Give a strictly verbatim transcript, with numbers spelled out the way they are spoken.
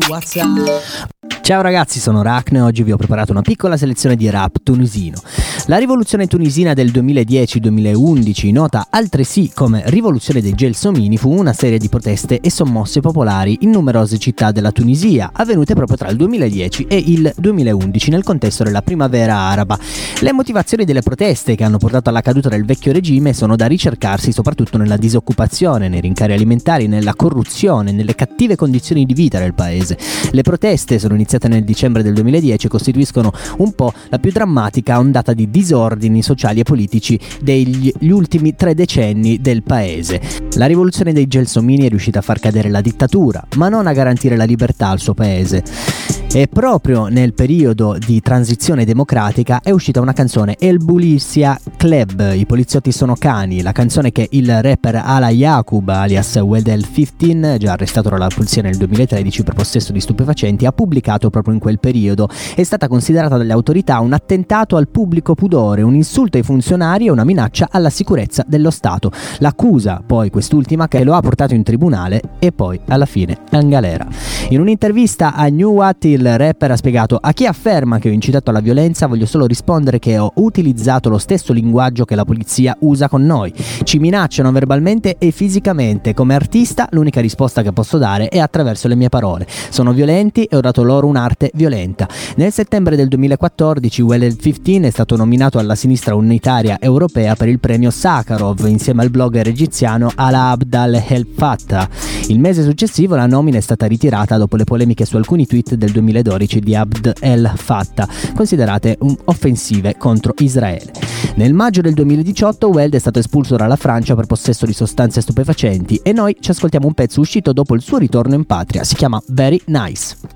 Ciao ragazzi, sono Rachne e oggi vi ho preparato una piccola selezione di rap tunisino. La rivoluzione tunisina del duemiladieci duemilaundici, nota altresì come rivoluzione dei Gelsomini, fu una serie di proteste e sommosse popolari in numerose città della Tunisia, avvenute proprio tra il duemiladieci e il duemilaundici nel contesto della primavera araba. Le motivazioni delle proteste che hanno portato alla caduta del vecchio regime sono da ricercarsi soprattutto nella disoccupazione, nei rincari alimentari, nella corruzione, nelle cattive condizioni di vita del paese. Le proteste sono iniziate nel dicembre del duemiladieci e costituiscono un po' la più drammatica ondata di disordini sociali e politici degli ultimi tre decenni del paese. La rivoluzione dei Gelsomini è riuscita a far cadere la dittatura, ma non a garantire la libertà al suo paese. E proprio nel periodo di transizione democratica è uscita una canzone, El Bulisia Club, i poliziotti sono cani, la canzone che il rapper Ala Yaqub alias Wedel quindici, già arrestato dalla polizia nel duemilatredici per possesso di stupefacenti, ha pubblicato proprio in quel periodo. È stata considerata dalle autorità un attentato al pubblico pudore, un insulto ai funzionari e una minaccia alla sicurezza dello Stato. L'accusa poi quest'ultima che lo ha portato in tribunale e poi alla fine in galera. In un'intervista a New What il rapper ha spiegato: a chi afferma che ho incitato alla violenza voglio solo rispondere che ho utilizzato lo stesso linguaggio che la polizia usa con noi. Ci minacciano verbalmente e fisicamente. Come artista l'unica risposta che posso dare è attraverso le mie parole. Sono violenti e ho dato loro un'arte violenta. Nel settembre del duemilaquattordici Wedel quindici è stato nominato alla sinistra unitaria europea per il premio Sakharov insieme al blogger egiziano Alaa Abd El Fattah. Il mese successivo la nomina è stata ritirata dopo le polemiche su alcuni tweet del duemiladodici di Abd El Fattah, considerate un- offensive contro Israele. Nel maggio del duemiladiciotto Weld è stato espulso dalla Francia per possesso di sostanze stupefacenti e noi ci ascoltiamo un pezzo uscito dopo il suo ritorno in patria, si chiama Very Nice.